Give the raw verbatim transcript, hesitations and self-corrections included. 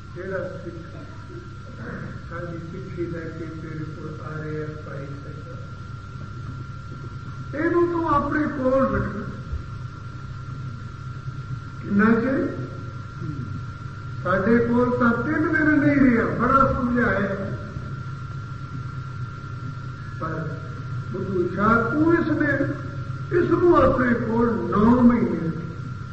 ਜਿਹੜਾ ਸਿੱਖ ਸਾਡੀ ਚਿੱਠੀ ਲੈ ਕੇ ਤੇਰੇ ਕੋਲ ਆ ਰਿਹਾ ਭਾਈ ਸੱਜਾ, ਇਹਨੂੰ ਤੂੰ ਆਪਣੇ ਕੋਲ ਬਿਠਾ। ਕਿੰਨਾ ਚਿਰ? ਸਾਡੇ ਕੋਲ ਤਾਂ ਤਿੰਨ ਦਿਨ ਨਹੀਂ ਰਿਹਾ, ਬੜਾ ਸਮਝਾਇਆ, ਪਰ ਬੁੱਧੂ ਸ਼ਾਹ ਤੂੰ ਇਸ ਨੇ ਇਸ ਨੂੰ ਆਪਣੇ ਕੋਲ ਨੌ ਮਹੀਨੇ